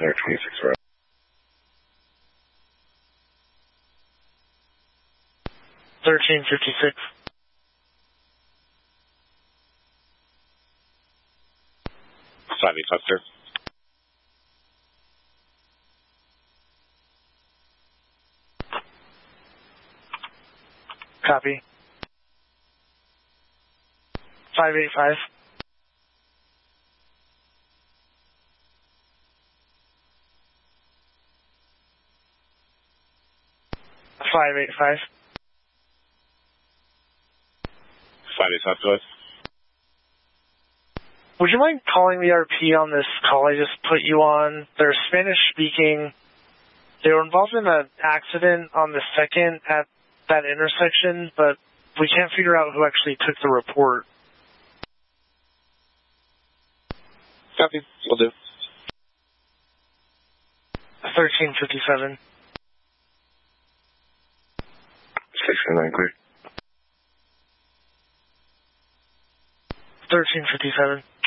Center 26 route. $13.56. Slightly cluster. Copy. 585. $585. Slightly southwest. Would you mind calling the RP on this call I just put you on? They're Spanish speaking. They were involved in an accident on the 2nd at that intersection, but we can't figure out who actually took the report. Copy. Will do. 1357. 69 clear. 1357.